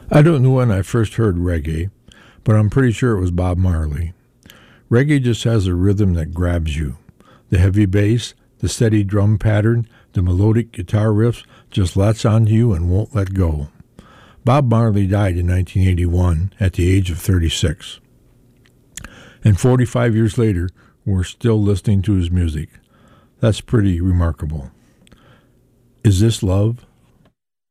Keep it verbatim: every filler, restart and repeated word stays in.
I don't know when I first heard reggae, but I'm pretty sure it was Bob Marley. Reggae just has a rhythm that grabs you. The heavy bass, the steady drum pattern, the melodic guitar riffs just latch onto you and won't let go. Bob Marley died in nineteen eighty-one at the age of thirty-six. And forty-five years later, we're still listening to his music. That's pretty remarkable. Is this love?